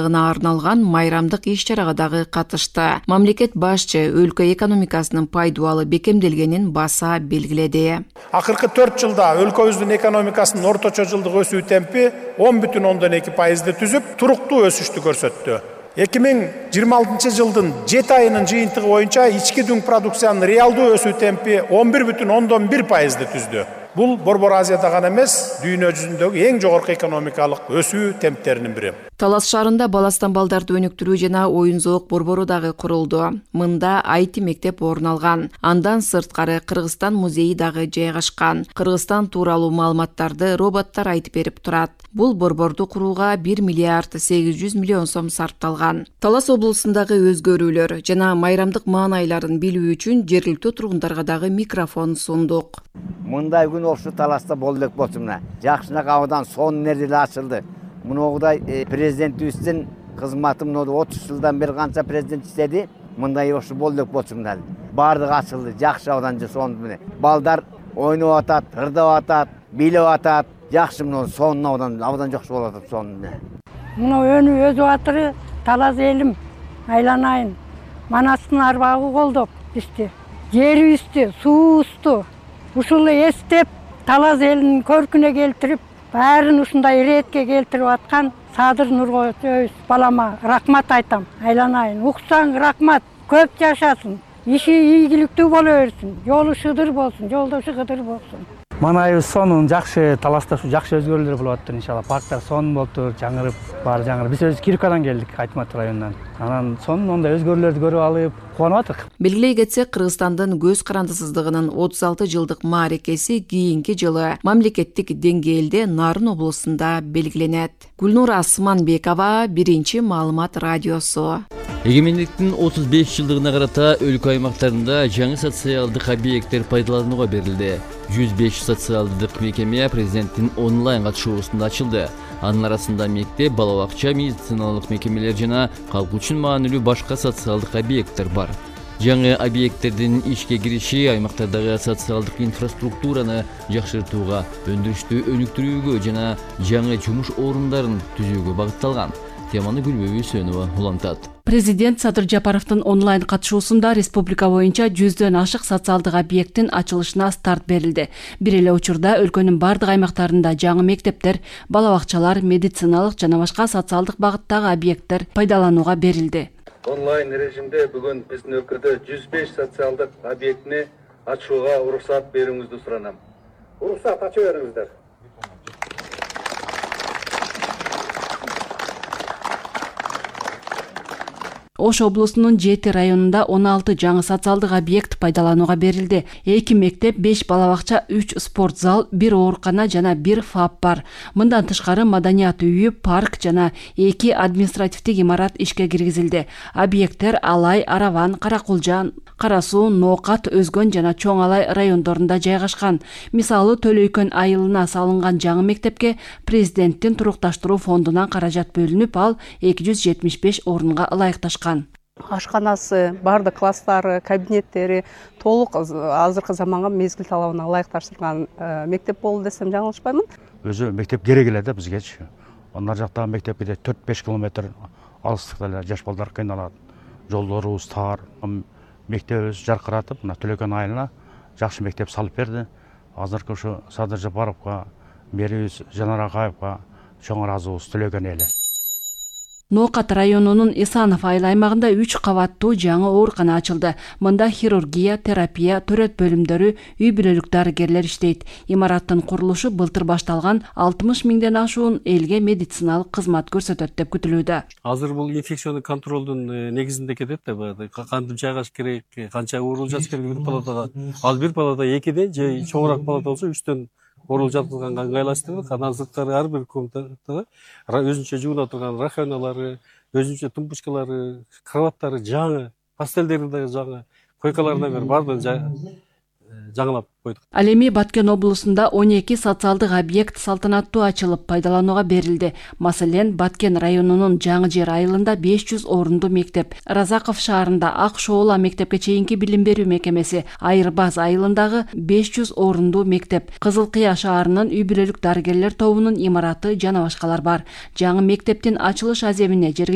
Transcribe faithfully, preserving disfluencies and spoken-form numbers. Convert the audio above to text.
жылдыгына арналган майрамдык иш-чарага дагы катышты. Мамлекет башчы өлкө экономикасынын пайдубалы бекемделгенин баса белгиледи. Акыркы төрт жылда өлкөбүздүн экономикасынын орточо жылдык өсүү темпи он бүтүн ондон эки пайызды түзүп, туруктуу өсүштү көрсөттү. эки миң жыйырма алтынчы жылдын жети айынын жыйынтыгы боюнча ички дүң продукциянын реалдуу өсүү темпи он бир бүтүн ондон бир пайызды түздү. Бул Борбор Азияда гана эмес, дүйнө жүзүндөгү эң жогорку экономикалык өсүү темптеринин бири. Талас шаарында баластан балдарды өнүктүрүү жана оюн-зоок борбору дагы курулду. Мында ай ти мектеп орун алган. Андан сырткары Кыргызстан музейи дагы жайгашкан. Кыргызстан тууралуу маалыматтарды роботтор айтып берип турат. Бул борборду курууга бир миллиард сегиз жүз миллион сом сарпталган. Талас облусундагы өзгөрүүлөр жана майрамдык маанайларын билүү үчүн жергиликтүү тургундарга дагы микрофон сундук. Мындай күн ошо Таласта болдук болсун. Жакшынак абдан сонун нерселер ачылды. Мындай президентибиздин кызматы мына отуз жылдан бери канча президент иштеди. Мындай ошо болдук болсун. Бардыгы ачылды, жакшы абдан сонун менен. Балдар ойноп атат, ырдап атат, бийлеп атат. Жакшы мына сонун абдан абдан жакшы болуп атат сонун менен. Мына өнү өзү атыры Талас элим айланайын. Манастын арбагы колдоп бизди. Жерибизди, суубузду ушул эстеп Талас элинин көркүнө келтирип, баарын ушундай иретке келтирип аткан Садыр Нургожоевич балама рахмат айтам. Айланайын. Уксаң рахмат. Көп жашасын. Иши ийгиликтүү боло берсин. Жолу шыдыр болсун, жолдошу кыдыр болсун. Манайыбыз сонун жакшы, Таласта жакшы өзгөрүүлөр болуп атты иншалла. Парктар сонун болуптур, жаңырып, баары жаңырып. Биз өзү Киркадан келдик, Айтмат районунан. Анан сонун ондай өзгөрүүлөрдү көрүп алып, кубанып атык. Белгилей кетсек, Кыргызстандын көз карандысыздыгынын отуз алты жылдык мааракеси кийинки жылы мамлекеттик деңгээлде Нарын облусунда белгиленет. Гүлнур Асманбекова, Биринчи маалымат радиосу. Эгемендиктин отуз беш жылдыгына карата өлкө аймактарында жаңы социалдык объекттер пайдаланууга берилди. жүз беш социалдык мекеме президенттин онлайн катышуусунда ачылды. Анын арасында мектеп, бала бакча, медициналык мекемелер жана калк үчүн маанилүү башка социалдык объекттер бар. Жаңы объекттердин ишке кириши аймактардагы социалдык инфраструктураны жакшыртууга, өндүрүштү өнүктүрүүгө жана жаңы жумуш орундарын түзүүгө багытталган. Теманы Гүлбөбү Сөнова улантат. Президент Садыр Жапаровдун онлайн катышуусунда республика боюнча жүздөн ашык социалдык объекттин ачылышына старт берилди. Бир эле учурда өлкөнүн бардык аймактарында жаңы мектептер, бала бакчалар, медициналык жана башка социалдык багыттагы объекттер пайдаланууга берилди. Онлайн режимде бүгүн биздин өлкөдө жүз беш социалдык объектини ачууга уруксат берүүңүздү суранам. Уруксат ачып бериңиздер. Ош облусунун жети районунда он алты жаңы социалдык объект пайдаланууга берилди. эки мектеп, беш бала бакча, үч спорт зал, бир оорукана жана бир ФАП бар. Мындан тышкары маданият үйү, парк жана эки административдик имарат ишке киргизилди. Объекттер Алай, Араван, Каракулжан, Кара Суу, Ноокат, Өзгөн жана Чоң Алай райондорунда жайгашкан. Мисалы Төлөйкөн айылына салынган жаңы мектепке президенттин турукташтыруу фондунан каражат бөлүнүп, ал эки жүз жетимиш беш орунга ылайыкташкан. Ашканасы, бардык класстары, кабинеттери толук азыркы заманга мезгил талабына ылайыкташтырылган мектеп болду десем жаңылышпаймын. Өзү мектеп керек эле да бизгечи. Onlar жактагы мектепке төрт беш километр алыстыкта эле жаш балдар кыйналат. Жолдорубуз тар, мектебибиз жаркыратып, мына Төлөкөн айылына жакшы мектеп салып берди. Азыркы ушу Садыр Жапаровго, мэрибиз Жанар Акаевга чоң ыраазыбыз Төлөкөн эли. Ноокат районунун Исанов айыл аймагында үч кабаттуу жаңы оорукана ачылды. Мында хирургия, терапия, төрөт бөлүмдөрү, үй бүлөлүк дарыгерлер иштейт. Имараттын курулушу былтыр башталган, алтымыш миңден ашуун элге медициналык кызмат көрсөтөт деп күтүлүүдө. Азыр бул инфекционный контролдун негизинде кетет да, кантип жайгаш керек, канча оору жаш керек бир палатага. Ал бир палата экиден же чоңураак палата болсо үчтөн орун жаткызганга ыңгайлаштырып, андан сырткары ар бир комнатада өзүнчө жууна турган раханалары, өзүнчө тумбучкалары, кроваттары жаңы, пастелдери да жаңы, койкаларына бер баардыгын жаңылап койдук. Ал эми Баткен облусунда он эки социалдык объект салтанаттуу ачылып пайдаланууга берилди. Маселен, Баткен районунун Жаңы Жер айылында беш жүз орунду мектеп, Разаков шаарында Ак Шоола мектепке чейинки билим берүү мекемеси, Айырбаз айылындагы беш жүз орунду мектеп, Кызыл Кыя шаарынын үй бүлөлүк дарыгерлер тобунун имараты жана башкалар бар. Жаңы мектептин ачылыш аземине